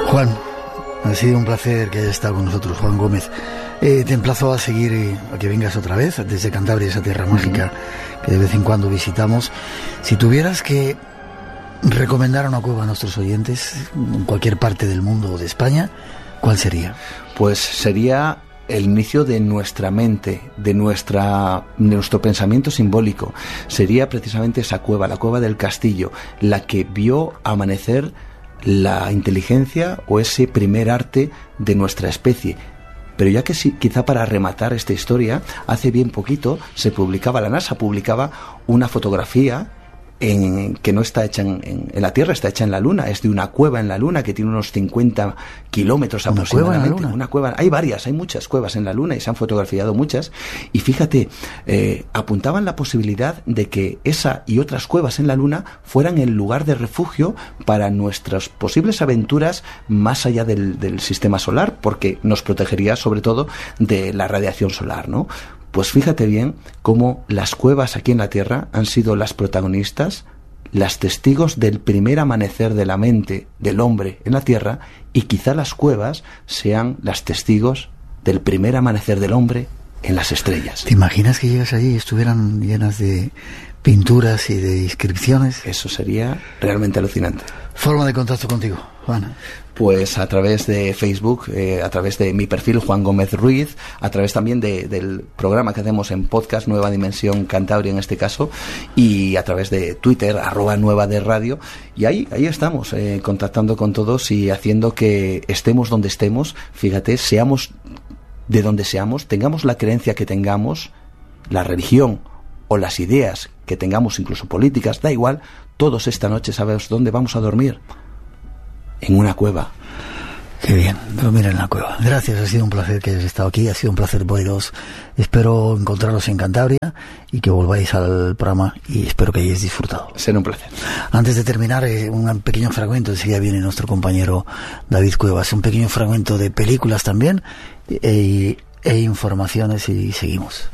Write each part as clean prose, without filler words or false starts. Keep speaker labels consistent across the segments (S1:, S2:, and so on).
S1: Juan, ha sido un placer que hayas estado con nosotros, Juan Gómez. Te emplazo a seguir, a que vengas otra vez desde Cantabria, esa tierra mágica que de vez en cuando visitamos. Si tuvieras que recomendar una cueva a nuestros oyentes en cualquier parte del mundo o de España, ¿cuál sería?
S2: Pues sería el inicio de nuestra mente, de nuestro pensamiento simbólico. Sería precisamente esa cueva, la cueva del castillo, la que vio amanecer la inteligencia o ese primer arte de nuestra especie. Pero ya que sí, quizá para rematar esta historia, hace bien poquito la NASA publicaba una fotografía que no está hecha en la Tierra, está hecha en la Luna. Es de una cueva en la Luna que tiene unos 50 kilómetros aproximadamente.
S1: ¿Cueva en la Luna?
S2: Una cueva. Hay muchas cuevas en la Luna y se han fotografiado muchas. Y fíjate, apuntaban la posibilidad de que esa y otras cuevas en la Luna fueran el lugar de refugio para nuestras posibles aventuras más allá del sistema solar, porque nos protegería sobre todo de la radiación solar, ¿no? Pues fíjate bien cómo las cuevas aquí en la Tierra han sido las protagonistas, las testigos del primer amanecer de la mente del hombre en la Tierra, y quizá las cuevas sean las testigos del primer amanecer del hombre en las estrellas.
S1: ¿Te imaginas que llegas allí y estuvieran llenas de pinturas y de inscripciones?
S2: Eso sería realmente alucinante.
S1: Forma de contacto contigo, Juan.
S2: Pues a través de Facebook, a través de mi perfil Juan Gómez Ruiz, a través también del programa que hacemos en podcast Nueva Dimensión Cantabria en este caso, y a través de Twitter @Nueva de Radio, y ahí estamos contactando con todos y haciendo que estemos donde estemos, fíjate, seamos de donde seamos, tengamos la creencia que tengamos, la religión o las ideas que tengamos, incluso políticas, da igual, todos esta noche sabemos dónde vamos a dormir. En una cueva.
S1: Qué bien, dormir en la cueva. Gracias, ha sido un placer que hayas estado aquí, ha sido un placer veros. Espero encontraros en Cantabria y que volváis al programa, y espero que hayáis disfrutado.
S2: Será un placer.
S1: Antes de terminar, un pequeño fragmento, enseguida viene nuestro compañero David Cuevas, un pequeño fragmento de películas también e informaciones, y seguimos.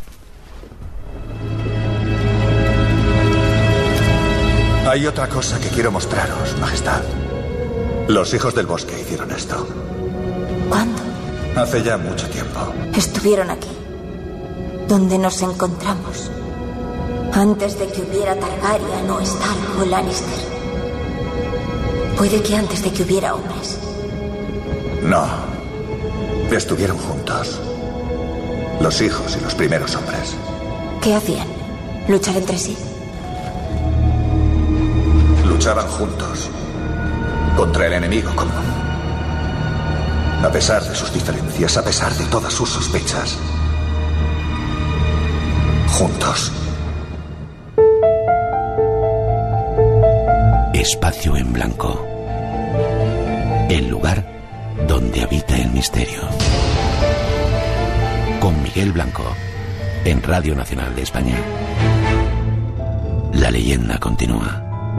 S3: Hay otra cosa que quiero mostraros, Majestad. Los hijos del bosque hicieron esto.
S4: ¿Cuándo?
S3: Hace ya mucho tiempo.
S4: Estuvieron aquí, donde nos encontramos, antes de que hubiera Targaryen o Stark o Lannister. Puede que antes de que hubiera hombres.
S3: No. Estuvieron juntos. Los hijos y los primeros hombres.
S4: ¿Qué hacían? ¿Luchar entre sí?
S3: Luchaban juntos contra el enemigo común. A pesar de sus diferencias, a pesar de todas sus sospechas. Juntos.
S5: Espacio en Blanco. El lugar donde habita el misterio. Con Miguel Blanco, en Radio Nacional de España. La leyenda continúa.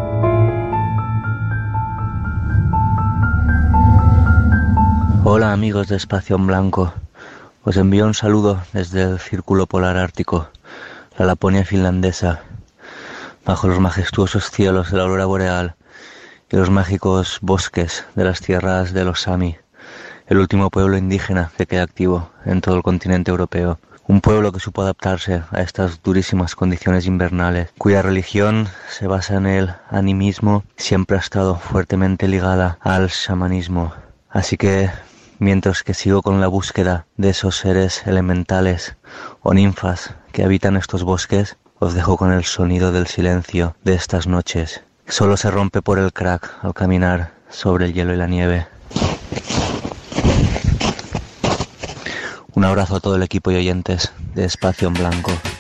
S6: Hola amigos de Espacio en Blanco, os envío un saludo desde el Círculo Polar Ártico, la Laponia finlandesa, bajo los majestuosos cielos de la aurora boreal y los mágicos bosques de las tierras de los Sami, el último pueblo indígena que queda activo en todo el continente europeo. Un pueblo que supo adaptarse a estas durísimas condiciones invernales, cuya religión se basa en el animismo, siempre ha estado fuertemente ligada al xamanismo. Así que, mientras que sigo con la búsqueda de esos seres elementales o ninfas que habitan estos bosques, os dejo con el sonido del silencio de estas noches. Solo se rompe por el crack al caminar sobre el hielo y la nieve. Un abrazo a todo el equipo y oyentes de Espacio en Blanco.